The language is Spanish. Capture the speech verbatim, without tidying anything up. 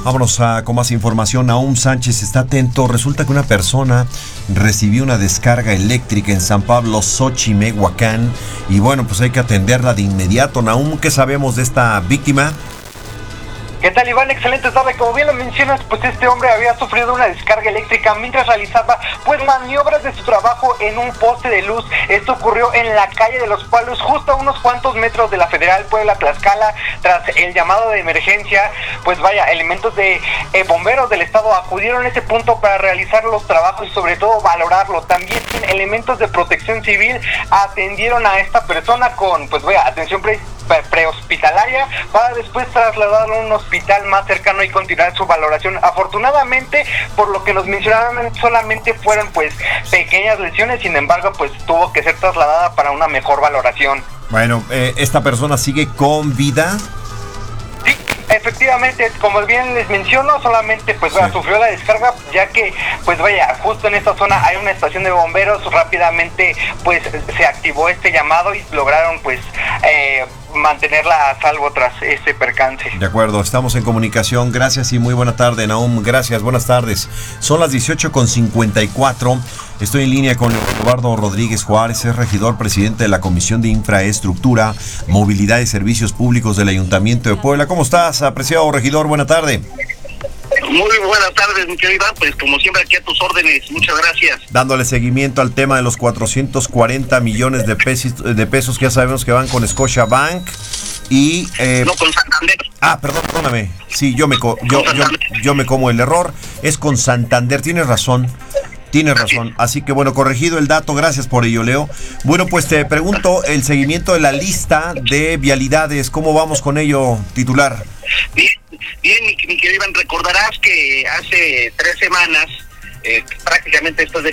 Vámonos a, con más información. Nahum Sánchez está atento. Resulta que una persona recibió una descarga eléctrica en San Pablo, Xochimehuacán. Y bueno, pues hay que atenderla de inmediato. Nahum, ¿qué sabemos de esta víctima? ¿Qué tal, Iván? Excelente tarde. Como bien lo mencionas, pues este hombre había sufrido una descarga eléctrica mientras realizaba pues maniobras de su trabajo en un poste de luz. Esto ocurrió en la calle de Los Palos, justo a unos cuantos metros de la Federal Puebla-Tlaxcala. Tras el llamado de emergencia, pues vaya, elementos de eh, bomberos del estado acudieron a ese punto para realizar los trabajos y sobre todo valorarlo. También elementos de protección civil atendieron a esta persona con, pues vaya, atención pre prehospitalaria para después trasladarlo a un hospital más cercano y continuar su valoración. Afortunadamente, por lo que nos mencionaron, solamente fueron pues pequeñas lesiones, sin embargo, pues tuvo que ser trasladada para una mejor valoración. Bueno, eh, ¿esta persona sigue con vida? Sí, efectivamente, como bien les menciono, solamente pues vaya, sí. sufrió la descarga, ya que pues vaya, justo en esta zona hay una estación de bomberos. Rápidamente pues se activó este llamado y lograron pues eh, mantenerla a salvo tras este percance. De acuerdo, estamos en comunicación. Gracias y muy buena tarde, Nahum. Gracias, buenas tardes. Son las dieciocho con cincuenta y cuatro. Estoy en línea con Eduardo Rodríguez Juárez, es regidor presidente de la Comisión de Infraestructura, Movilidad y Servicios Públicos del Ayuntamiento de Puebla. ¿Cómo estás, apreciado regidor? Buena tarde. Muy buenas tardes, mi querido Iván, pues como siempre aquí a tus órdenes, muchas gracias. Dándole seguimiento al tema de los cuatrocientos cuarenta millones de pesos, de pesos que ya sabemos que van con Scotiabank y... Eh, no, con Santander. Ah, perdón, perdóname. Sí, yo me, co yo, yo, yo me como el error. Es con Santander, tienes razón. Tienes razón, así que bueno, corregido el dato, gracias por ello, Leo. Bueno, pues te pregunto el seguimiento de la lista de vialidades, ¿cómo vamos con ello, titular? Bien, bien, mi, mi querido Iván, recordarás que hace tres semanas, eh, prácticamente después de